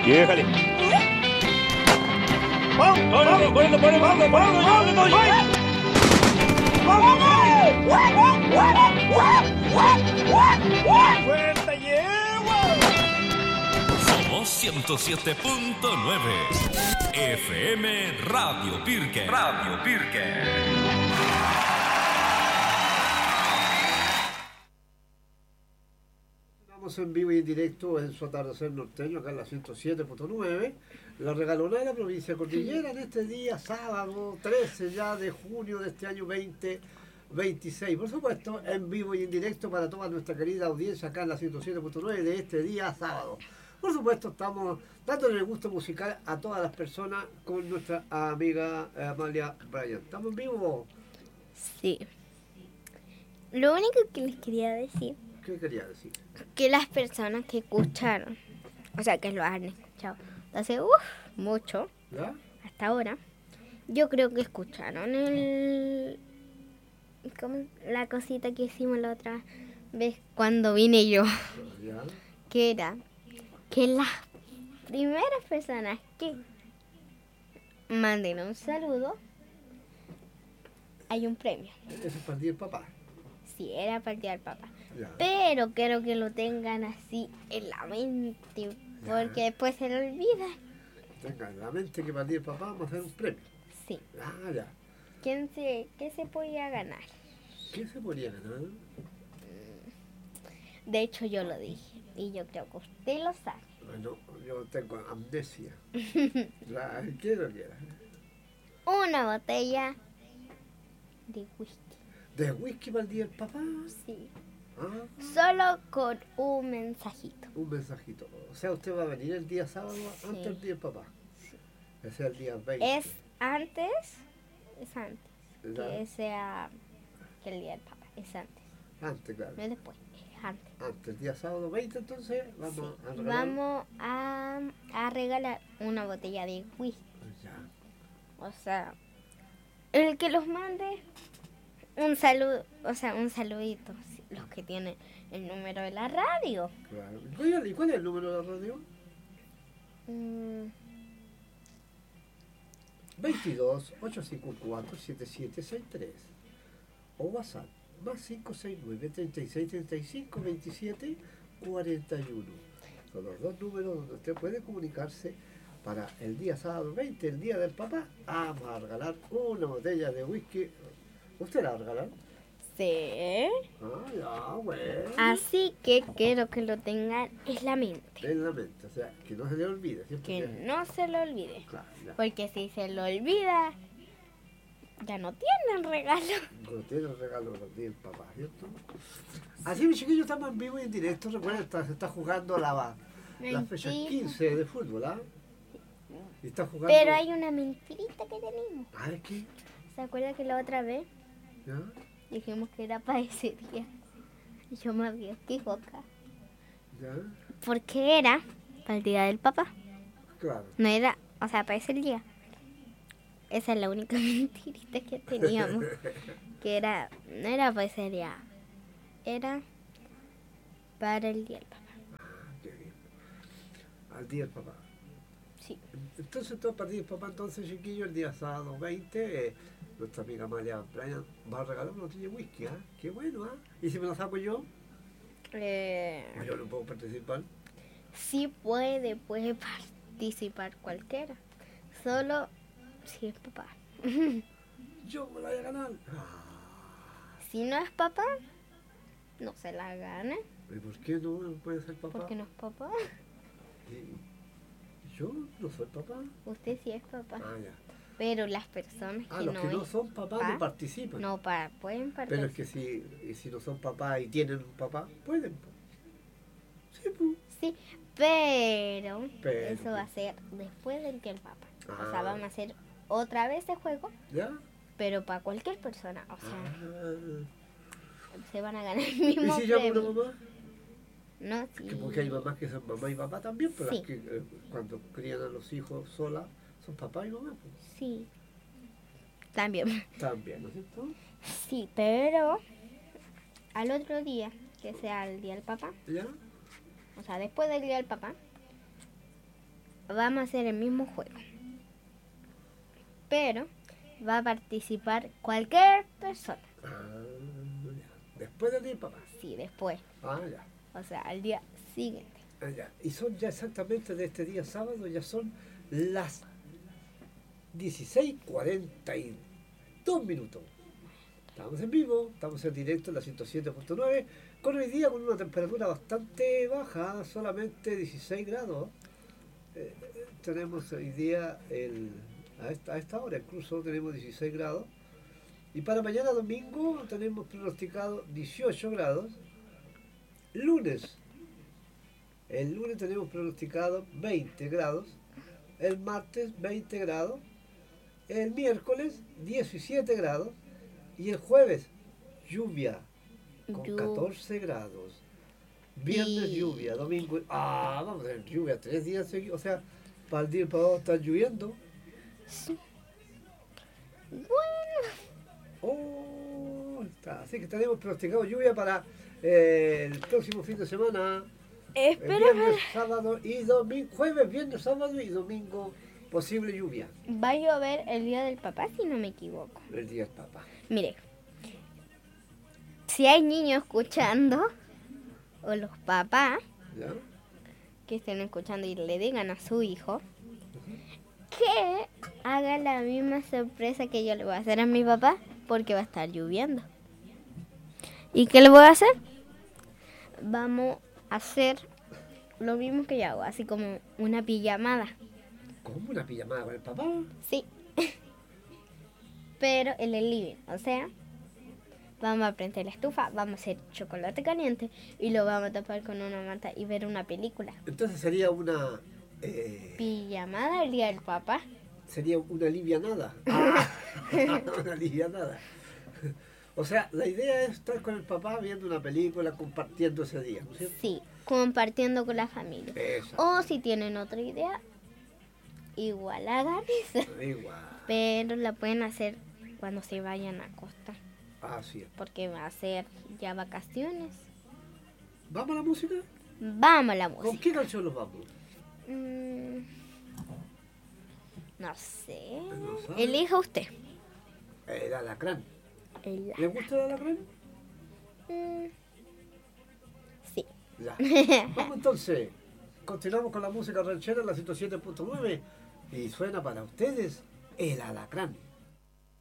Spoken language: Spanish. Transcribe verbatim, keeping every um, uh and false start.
Y déjale. ¡Vamos! ¡Vamos! ¡Vamos! ¡Vamos! ¡Vamos! ¡Vamos! ¡Vuelta yegua! Somos ciento siete punto nueve F M Radio Pirque. Radio Pirque. En vivo y en directo en su atardecer norteño, acá en la ciento siete punto nueve, la regalona de la provincia de Cordillera, en este día sábado trece ya de junio de este año veinte veintiséis, por supuesto, en vivo y en directo para toda nuestra querida audiencia acá en la ciento siete punto nueve de este día sábado. Por supuesto, estamos dándole el gusto musical a todas las personas con nuestra amiga Amalia Bryan. ¿Estamos en vivo? Sí. Lo único que les quería decir... ¿Qué quería decir? Que las personas que escucharon, o sea, que lo han escuchado hace uf, mucho, ¿ya? Hasta ahora, yo creo que escucharon el... ¿cómo? La cosita que hicimos la otra vez cuando vine yo. ¿Ya? Que era que las primeras personas que manden un saludo, hay un premio. Eso es para ti el papá. Sí, era para el día del papá. Ya. Pero quiero que lo tengan así en la mente, porque ya. Después se lo olvida. Tenga en la mente que para ti el papá vamos a hacer un premio. Sí. Ah, ya. ¿Quién se, ¿Qué se podía ganar? ¿Qué se podía ganar? De hecho, yo lo dije, y yo creo que usted lo sabe. Bueno, yo tengo amnesia. La, ¿qué lo quiera? Una botella de whisky. ¿De whisky para el día del papá? Sí. ¿Ah? Solo con un mensajito. Un mensajito. O sea, usted va a venir el día sábado Sí. antes del día del papá. Sí. Ese es el día veinte. Es antes, es antes. ¿Ya? Que sea que el día del papá. Es antes. Antes, claro. No es después, es antes. Antes, el día sábado veinte, entonces, vamos Sí. a regalar. Vamos a, a regalar una botella de whisky. Ya. O sea, el que los mande un saludo, o sea, un saludito. Los que tienen el número de la radio. Claro. ¿Y cuál es el número de la radio? Mm. veintidós, ochocientos cincuenta y cuatro, setenta y siete sesenta y tres. O WhatsApp, más cinco seis nueve, treinta y seis, treinta y cinco, veintisiete, cuarenta y uno. Son los dos números donde usted puede comunicarse para el día sábado veinte, el día del papá. Vamos a regalar una botella de whisky. ¿Usted la va a regalar? Sí. Ah, ya, bueno. Así que quiero que lo tengan en la mente. En la mente, o sea, que no se le olvide. ¿Cierto? Que no se lo olvide. Claro, ya. Porque si se lo olvida, ya no tienen regalo. No tiene el regalo de los días, papá, ¿cierto? Así, mis chiquillos, estamos en vivo y en directo. Recuerden, está, se está jugando la, la fecha quince de fútbol, ¿ah? Y está jugando... Pero hay una mentirita que tenemos. Ah, ¿es qué? ¿Se acuerda que la otra vez ¿Ya? dijimos que era para ese día? Y yo me había equivocado. ¿Ya? Porque era para el día del papá. Claro. No era, o sea, para ese día. Esa es la única mentirita que teníamos. Que era, no era para ese día. Era para el día del papá. Ah, qué bien. Al día del papá. Sí. Entonces, todo para el día del papá, entonces, chiquillos, el día sábado veinte, eh, nuestra amiga Amalia Bryan va a regalar una botella de whisky, ¿ah? Qué bueno, ¿ah? ¿Y si me la saco yo? Eh, Yo no puedo participar. sí puede, puede participar cualquiera. Solo si es papá. Yo me la voy a ganar. Ah. Si no es papá, no se la gana. ¿Y por qué no puede ser papá? Porque no es papá. ¿Y yo no soy papá? Usted sí es papá. Ah, ya. Pero las personas Ah, que los no que no es son papás papá, no participan. no pa- pueden Pero participar. es que si, y si no son papás y tienen un papá, pueden. po. Sí, pues. Sí, pero, Pero, eso va a ser después del que el papá. O sea, Ah. vamos a hacer otra vez el juego, ¿Ya? pero para cualquier persona. O sea, Ah. se van a ganar el ¿Y mismo si llamo a una premio. mamá? No, sí. Que porque hay mamás que son mamá y papá también, pero Sí. las que eh, cuando crían a los hijos solas son papá y mamá. Pues. Sí. También. También, ¿no es cierto? Sí, pero al otro día, que sea el día del papá, ¿Ya? o sea, después del día del papá, vamos a hacer el mismo juego. Pero va a participar cualquier persona. Ah, ya. Después del día del papá. Sí, después. Ah, ya. O sea, al día siguiente. Ah, ya. Y son ya exactamente de este día sábado, ya son las dieciséis cuarenta y dos minutos. Estamos en vivo, estamos en directo en la ciento siete punto nueve, con hoy día con una temperatura bastante baja, solamente dieciséis grados. Eh, tenemos hoy día, el, a, esta, a esta hora incluso tenemos dieciséis grados. Y para mañana domingo tenemos pronosticado dieciocho grados. Lunes, el lunes tenemos pronosticado veinte grados. El martes veinte grados. El miércoles diecisiete grados. Y el jueves, lluvia, con Llu- catorce grados. Viernes, Y- lluvia. Domingo, ah, vamos a tener lluvia tres días seguidos. O sea, para el día para estar lloviendo. Bueno, Oh, está. Así que tenemos pronosticado lluvia para eh, el próximo fin de semana. El espero viernes, sábado y domingo. Jueves, viernes, sábado y domingo, posible lluvia. va a llover el día del papá, si no me equivoco. El día del papá. Mire, si hay niños escuchando, o los papás ¿Ya? que estén escuchando y le digan a su hijo que haga la misma sorpresa que yo le voy a hacer a mi papá, porque va a estar lloviendo. ¿Y qué le voy a hacer? Vamos a hacer lo mismo que yo hago, así como una pijamada. ¿Cómo una pijamada con el papá? Sí. Pero en el living, o sea, vamos a prender la estufa, vamos a hacer chocolate caliente y lo vamos a tapar con una manta y ver una película. Entonces sería una. Eh, Pijamada el día del papá. sería una livianada. Ah, una livianada. O sea, la idea es estar con el papá viendo una película, compartiendo ese día, ¿no es cierto? Sí, compartiendo con la familia. Eso. O si tienen otra idea, igual hagan eso. Igual. Pero la pueden hacer cuando se vayan a acostar, Así es. porque va a ser ya vacaciones. ¿Vamos a la música? Vamos a la ¿Con música. qué canción nos vamos? Mm, no sé. No sabe. Elija usted. El alacrán. El- ¿Le gusta el alacrán? Mm, sí. Ya. Vamos entonces. Continuamos con la música ranchera en la ciento siete punto nueve y suena para ustedes el alacrán.